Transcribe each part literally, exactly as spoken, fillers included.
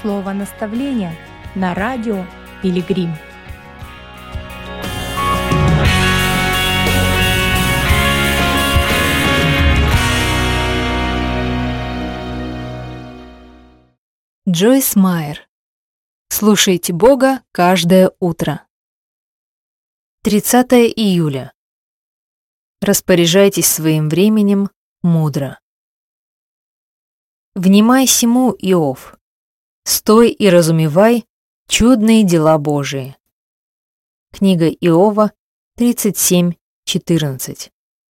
Слово наставления на радио Пилигрим. Джойс Майер. Слушайте Бога каждое утро. тридцатое июля. Распоряжайтесь своим временем мудро. Внимай сему, Иов, стой и разумевай чудные дела Божии. Книга Иова, тридцать семь четырнадцать.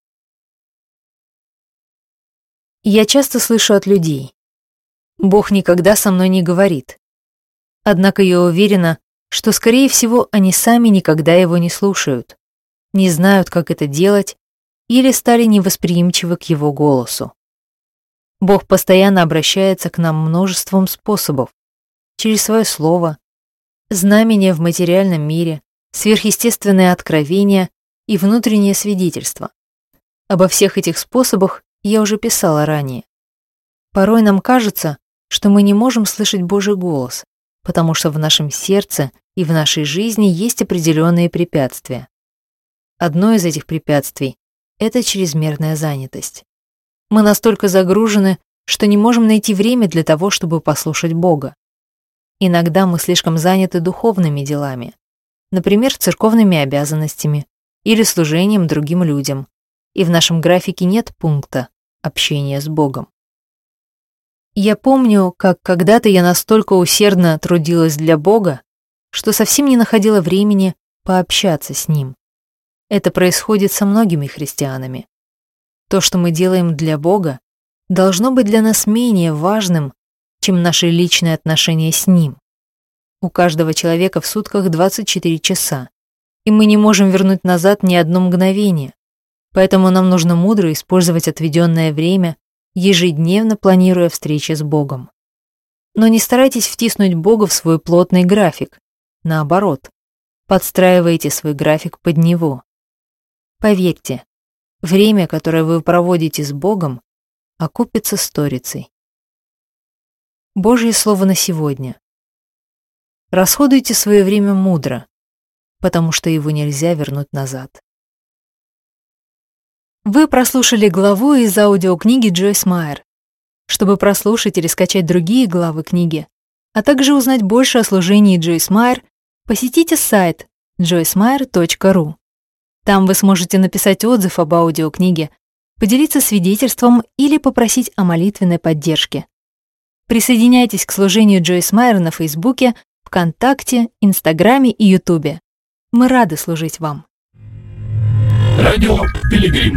Я часто слышу от людей: Бог никогда со мной не говорит. Однако я уверена, что, скорее всего, они сами никогда его не слушают, не знают, как это делать, или стали невосприимчивы к его голосу. Бог постоянно обращается к нам множеством способов: через свое слово, знамения в материальном мире, сверхъестественные откровения и внутреннее свидетельство. Обо всех этих способах я уже писала ранее. Порой нам кажется, что мы не можем слышать Божий голос, потому что в нашем сердце и в нашей жизни есть определенные препятствия. Одно из этих препятствий – это чрезмерная занятость. Мы настолько загружены, что не можем найти время для того, чтобы послушать Бога. Иногда мы слишком заняты духовными делами, например, церковными обязанностями или служением другим людям, и в нашем графике нет пункта общения с Богом. Я помню, как когда-то я настолько усердно трудилась для Бога, что совсем не находила времени пообщаться с Ним. Это происходит со многими христианами. То, что мы делаем для Бога, должно быть для нас менее важным, чем наши личные отношения с Ним. У каждого человека в сутках двадцать четыре часа, и мы не можем вернуть назад ни одно мгновение, поэтому нам нужно мудро использовать отведенное время, ежедневно планируя встречи с Богом. Но не старайтесь втиснуть Бога в свой плотный график. Наоборот, подстраивайте свой график под Него. Поверьте, время, которое вы проводите с Богом, окупится сторицей. Божье слово на сегодня. Расходуйте свое время мудро, потому что его нельзя вернуть назад. Вы прослушали главу из аудиокниги Джойс Майер. Чтобы прослушать или скачать другие главы книги, а также узнать больше о служении Джойс Майер, посетите сайт джойс майер точка ру. Там вы сможете написать отзыв об аудиокниге, поделиться свидетельством или попросить о молитвенной поддержке. Присоединяйтесь к служению Джойс Майер на Фейсбуке, ВКонтакте, Инстаграме и Ютубе. Мы рады служить вам. Радио Пилигрим.